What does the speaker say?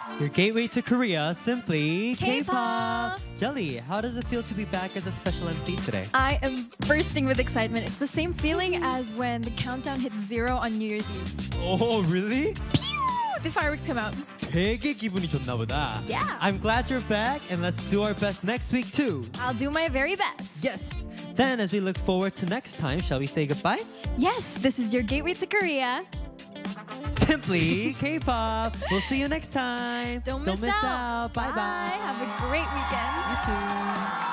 Your gateway to Korea, simply K-pop. Jelly, how does it feel to be back as a special MC today? I am bursting with excitement. It's the same feeling as when the countdown hits 0 on New Year's Eve. Oh, really? Pew! The fireworks come out. 되게 기분이 좋나 보다. Yeah. I'm glad you're back, and let's do our best next week too. I'll do my very best. Yes. Then, as we look forward to next time, shall we say goodbye? Yes, this is your gateway to Korea. Simply K-pop. We'll see you next time. Don't miss out. Bye bye. Have a great weekend. You too.